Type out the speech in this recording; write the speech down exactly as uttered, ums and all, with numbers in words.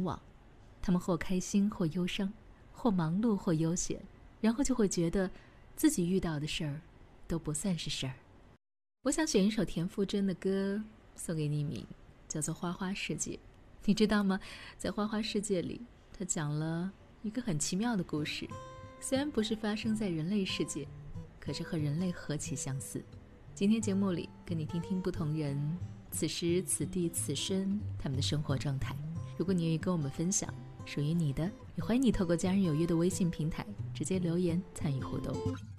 往，他们或开心或忧伤，或忙碌或悠闲，然后就会觉得自己遇到的事儿都不算是事儿。我想选一首田馥甄的歌送给匿名，叫做《花花世界》。你知道吗？在花花世界里，他讲了一个很奇妙的故事，虽然不是发生在人类世界，可是和人类何其相似。今天节目里跟你听听不同人此时此地此生他们的生活状态。如果你愿意跟我们分享属于你的，也欢迎你透过家人有约的微信平台直接留言参与互动。